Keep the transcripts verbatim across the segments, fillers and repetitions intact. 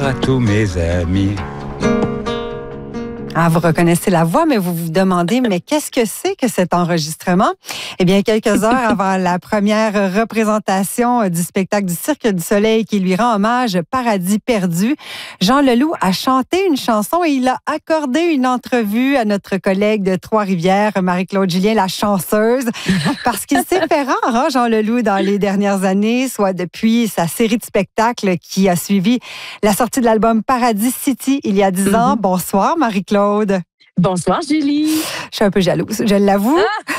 À tous mes amis. Ah, vous reconnaissez la voix, mais vous vous demandez, mais qu'est-ce que c'est que cet enregistrement? Eh bien, quelques heures avant la première représentation du spectacle du Cirque du Soleil qui lui rend hommage, Paradis perdu, Jean Leloup a chanté une chanson et il a accordé une entrevue à notre collègue de Trois-Rivières, Marie-Claude Julien, la chanceuse, parce qu'il s'est fait rare, hein, Jean Leloup, dans les dernières années, soit depuis sa série de spectacles qui a suivi la sortie de l'album Paradis City il y a dix ans. Bonsoir, Marie-Claude. Bonsoir, Julie. Je suis un peu jalouse, je l'avoue.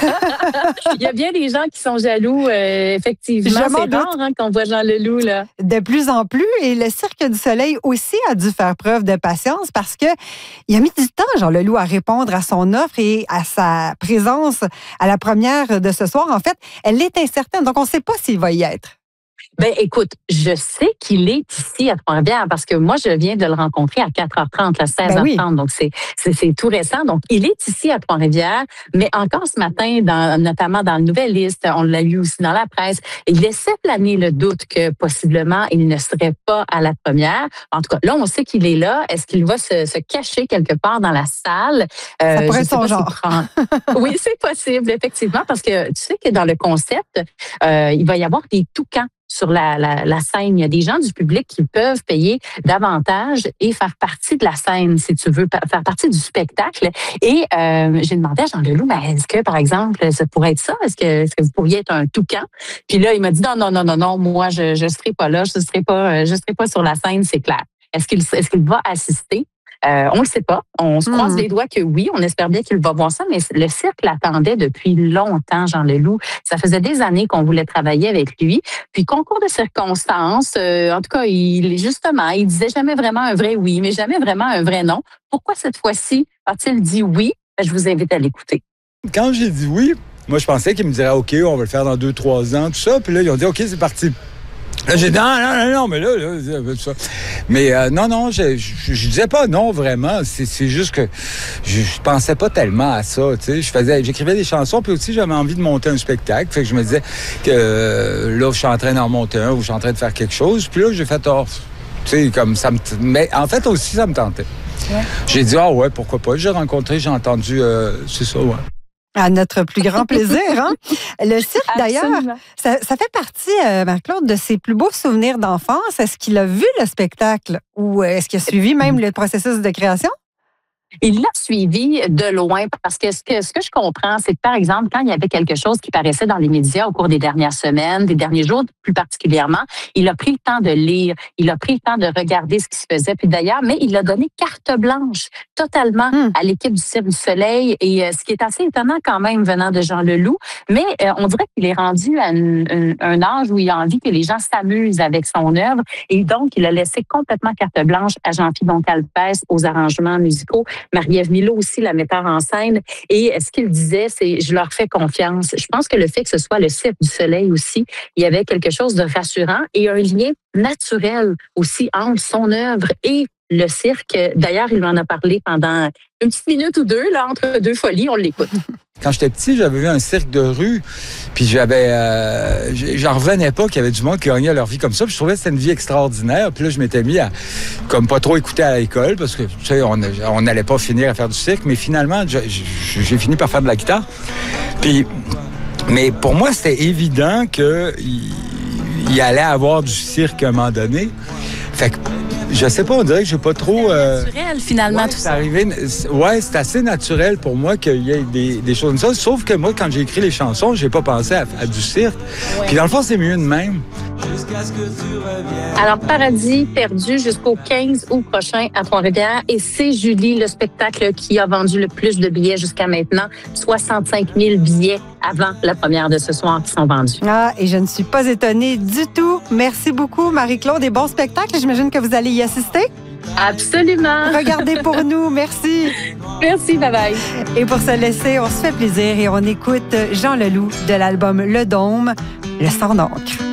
Il y a bien des gens qui sont jaloux, euh, effectivement. C'est rare hein, qu'on voit Jean Leloup, là. De plus en plus. Et le Cirque du Soleil aussi a dû faire preuve de patience parce que il a mis du temps, Jean Leloup, à répondre à son offre et à sa présence à la première de ce soir. En fait, elle est incertaine, donc on ne sait pas s'il va y être. Ben, écoute, je sais qu'il est ici à Trois-Rivières parce que moi, je viens de le rencontrer à quatre heures trente, à seize heures trente. Ben oui. Donc, c'est, c'est, c'est tout récent. Donc, il est ici à Trois-Rivières, mais encore ce matin, dans, notamment dans le Nouvelliste, on l'a lu aussi dans la presse, il laissait planer le doute que possiblement, il ne serait pas à la première. En tout cas, là, on sait qu'il est là. Est-ce qu'il va se, se cacher quelque part dans la salle? Euh, Ça pourrait être son genre. Prend... oui, c'est possible, effectivement, parce que tu sais que dans le concept, euh, il va y avoir des toucans sur la, la, la scène. Il y a des gens du public qui peuvent payer davantage et faire partie de la scène, si tu veux, faire partie du spectacle. Et euh, j'ai demandé à Jean Leloup, mais est-ce que, par exemple, ça pourrait être ça? Est-ce que, est-ce que vous pourriez être un toucan? Puis là, il m'a dit, non, non, non, non, non, moi, je ne serai pas là, je ne serai pas, je serai pas sur la scène, c'est clair. Est-ce qu'il, est-ce qu'il va assister? Euh, on le sait pas. On se croise mmh. les doigts que oui. On espère bien qu'il va voir ça, mais le cirque l'attendait depuis longtemps, Jean Leloup. Ça faisait des années qu'on voulait travailler avec lui. Puis, concours de circonstances, euh, en tout cas, il justement, il disait jamais vraiment un vrai oui, mais jamais vraiment un vrai non. Pourquoi cette fois-ci a-t-il dit oui? Je vous invite à l'écouter. Quand j'ai dit oui, moi, je pensais qu'il me dirait, OK, on va le faire dans deux, trois ans, tout ça. Puis là, ils ont dit, OK, c'est parti. Là, j'ai dit, non, non, non, non, mais là, là, tout ça. Mais euh, non, non, je, je, je disais pas non, vraiment. C'est, c'est juste que je, je pensais pas tellement à ça, tu sais. Je faisais, j'écrivais des chansons, puis aussi, j'avais envie de monter un spectacle. Fait que je me disais que euh, là, je suis en train d'en monter un ou je suis en train de faire quelque chose. Puis là, j'ai fait, oh, tu sais, comme ça me... Mais en fait, aussi, ça me tentait. Ouais. J'ai dit, ah ouais, pourquoi pas. J'ai rencontré, j'ai entendu, euh, c'est ça, ouais. À notre plus grand plaisir, hein? Le cirque, d'ailleurs, ça, ça fait partie, euh, Marie-Claude, de ses plus beaux souvenirs d'enfance. Est-ce qu'il a vu le spectacle ou est-ce qu'il a suivi même le processus de création? Il l'a suivi de loin parce que ce, que ce que je comprends, c'est que, par exemple, quand il y avait quelque chose qui paraissait dans les médias au cours des dernières semaines, des derniers jours plus particulièrement, il a pris le temps de lire, il a pris le temps de regarder ce qui se faisait. Puis d'ailleurs, mais il a donné carte blanche totalement mmh. à l'équipe du Cirque du Soleil. Et euh, ce qui est assez étonnant quand même venant de Jean Leloup, mais euh, on dirait qu'il est rendu à un, un, un âge où il a envie que les gens s'amusent avec son œuvre. Et donc, il a laissé complètement carte blanche à Jean-Philippe Doncalpes aux arrangements musicaux. Marie-Ève Milot aussi, la metteur en scène. Et ce qu'il disait, c'est « je leur fais confiance ». Je pense que le fait que ce soit le Cirque du Soleil aussi, il y avait quelque chose de rassurant et un lien naturel aussi entre son œuvre et le cirque. D'ailleurs, il m'en a parlé pendant une petite minute ou deux, là, entre deux folies. On l'écoute. Quand j'étais petit, j'avais vu un cirque de rue, puis j'avais, euh, j'en revenais pas qu'il y avait du monde qui gagnait leur vie comme ça. Puis je trouvais que c'était une vie extraordinaire. Puis là, je m'étais mis à, comme pas trop écouter à l'école, parce que tu sais, on n'allait pas finir à faire du cirque. Mais finalement, j'ai, j'ai fini par faire de la guitare. Puis, mais pour moi, c'était évident que il, il allait avoir du cirque à un moment donné. Fait que je sais pas, on dirait que j'ai pas trop... Euh... C'est naturel, finalement, ouais, tout c'est ça. Arrivé, ouais, c'est assez naturel pour moi qu'il y ait des, des choses comme ça. Sauf que moi, quand j'ai écrit les chansons, j'ai pas pensé à, à du cirque. Ouais. Puis dans le fond, c'est mieux de même. Alors, Paradis perdu jusqu'au quinze août prochain à Trois-Rivières. Et c'est, Julie, le spectacle qui a vendu le plus de billets jusqu'à maintenant. soixante-cinq mille billets avant la première de ce soir qui sont vendus. Ah, et je ne suis pas étonnée du tout. Merci beaucoup, Marie-Claude. Et bon spectacle. J'imagine que vous allez y assister? Absolument. Regardez pour nous. Merci. Merci. Bye-bye. Et pour se laisser, on se fait plaisir et on écoute Jean Leloup de l'album Le Dôme, Le sang d'encre.